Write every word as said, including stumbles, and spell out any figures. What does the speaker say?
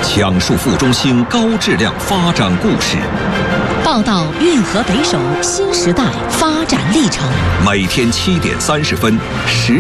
讲述副中心高质量发展故事， 报道运河北首新时代发展历程。 每天七点三十分，十